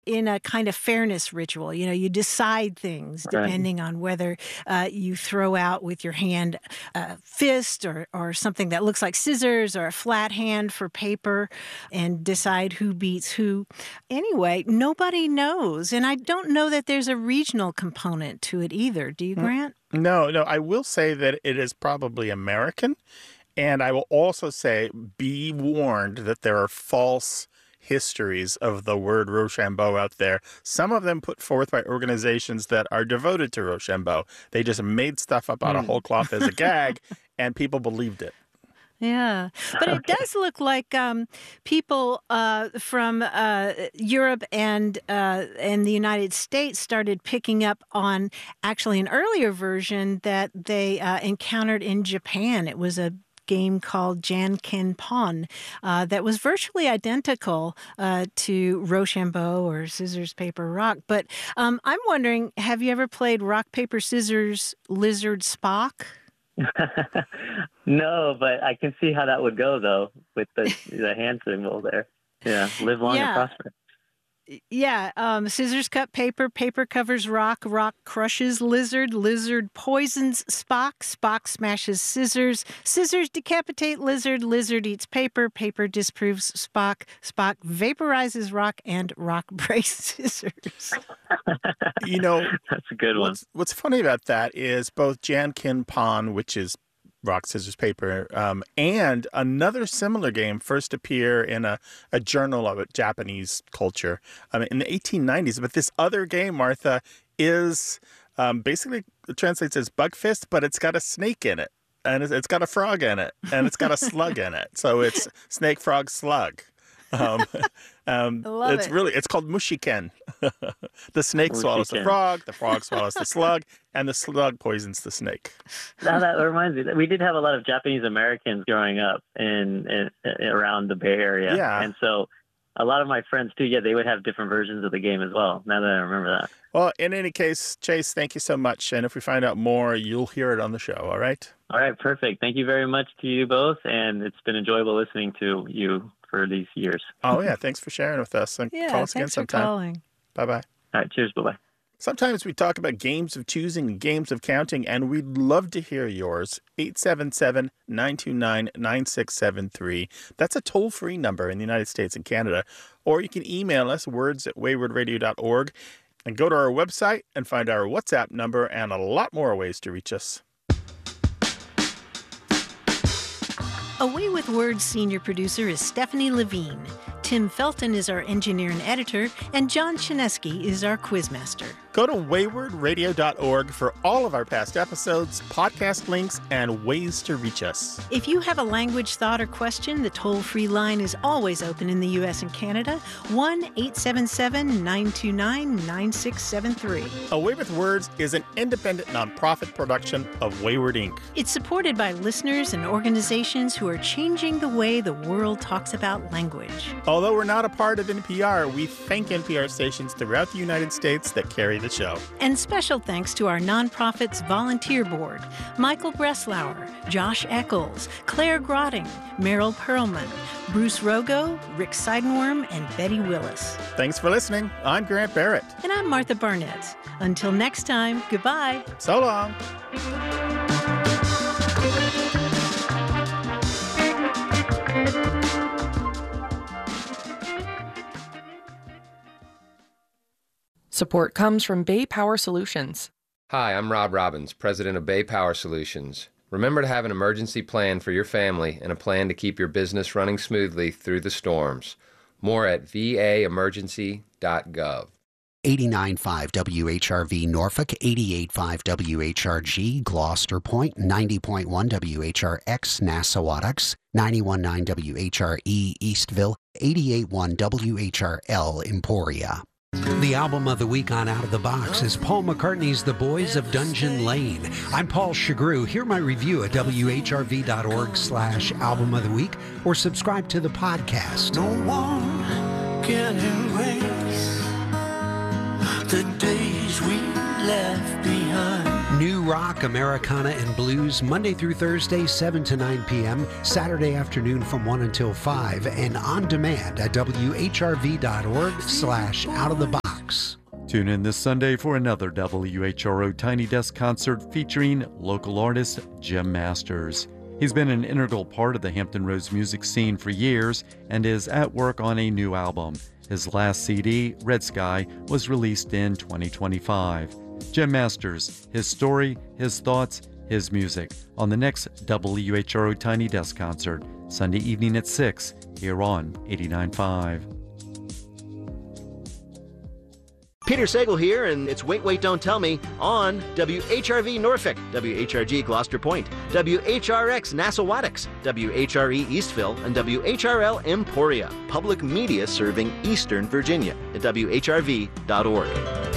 in a kind of fairness ritual. You decide things depending on whether you throw out with your hand a fist or something that looks like scissors or a flat hand for paper, and decide who beats who. Anyway, nobody knows. And I don't know that there's a regional component to it either. Do you, Grant? No. I will say that it is probably American. And I will also say, be warned that there are false histories of the word Rochambeau out there. Some of them put forth by organizations that are devoted to Rochambeau. They just made stuff up out of whole cloth as a gag, and people believed it. Yeah, but it does look like people from Europe and the United States started picking up on actually an earlier version that they encountered in Japan. It was a game called Jankenpon that was virtually identical to Rochambeau or Scissors, Paper, Rock. But I'm wondering, have you ever played Rock, Paper, Scissors, Lizard, Spock? No, but I can see how that would go, though, with the hand symbol there. Yeah, live long and prosper. Yeah, scissors cut paper, paper covers rock, rock crushes lizard, lizard poisons Spock, Spock smashes scissors, scissors decapitate lizard, lizard eats paper, paper disproves Spock, Spock vaporizes rock, and rock breaks scissors. That's a good one. What's funny about that is both Jankenpon, which is rock, scissors, paper, and another similar game first appear in a journal of Japanese culture in the 1890s. But this other game, Martha, is basically translates as Bug Fist, but it's got a snake in it, and it's got a frog in it, and it's got a slug in it. So it's snake, frog, slug. It's called Mushiken. The snake swallows the frog swallows the slug, and the slug poisons the snake. Now that reminds me, we did have a lot of Japanese Americans growing up in around the Bay Area. Yeah. And so a lot of my friends too, they would have different versions of the game as well, now that I remember that. Well, in any case, Chase, thank you so much. And if we find out more, you'll hear it on the show, all right? All right, perfect. Thank you very much to you both, and it's been enjoyable listening to you for these years. Oh, yeah. Thanks for sharing with us. And call us again sometime. For calling. Bye-bye. All right. Cheers. Bye-bye. Sometimes we talk about games of choosing and games of counting, and we'd love to hear yours. 877-929-9673. That's a toll-free number in the United States and Canada. Or you can email us, words@waywardradio.org, and go to our website and find our WhatsApp number and a lot more ways to reach us. Away with Words senior producer is Stephanie Levine. Tim Felton is our engineer and editor, and John Chinesky is our quizmaster. Go to waywardradio.org for all of our past episodes, podcast links, and ways to reach us. If you have a language, thought, or question, the toll-free line is always open in the U.S. and Canada, 1-877-929-9673. Away with Words is an independent nonprofit production of Wayward Inc. It's supported by listeners and organizations who are changing the way the world talks about language. Although we're not a part of NPR, we thank NPR stations throughout the United States that carry the show. And special thanks to our nonprofit's volunteer board, Michael Breslauer, Josh Eccles, Claire Grotting, Meryl Perlman, Bruce Rogo, Rick Seidenworm, and Betty Willis. Thanks for listening. I'm Grant Barrett. And I'm Martha Barnett. Until next time, goodbye. So long. Support comes from Bay Power Solutions. Hi, I'm Rob Robbins, president of Bay Power Solutions. Remember to have an emergency plan for your family and a plan to keep your business running smoothly through the storms. More at vaemergency.gov. 89.5 WHRV Norfolk, 88.5 WHRG Gloucester Point, 90.1 WHRX Nassau-Wattux, 91.9 WHRE Eastville, 88.1 WHRL Emporia. The album of the week on Out of the Box is Paul McCartney's The Boys of Dungeon Lane. I'm Paul Shagru. Hear my review at whrv.org/album of the week or subscribe to the podcast. No one can erase the days we left behind. New rock, Americana, and blues, Monday through Thursday, 7 to 9 p.m., Saturday afternoon from 1 until 5, and on demand at whrv.org/outofthebox. Tune in this Sunday for another WHRO Tiny Desk concert featuring local artist Jim Masters. He's been an integral part of the Hampton Roads music scene for years and is at work on a new album. His last CD, Red Sky, was released in 2025. Jim Masters, his story, his thoughts, his music on the next WHRO Tiny Desk concert, Sunday evening at 6 here on 89.5. Peter Sagal here, and it's Wait, Wait, Don't Tell Me on WHRV Norfolk, WHRG Gloucester Point, WHRX Nassawadox, WHRE Eastville, and WHRL Emporia. Public media serving Eastern Virginia at WHRV.org.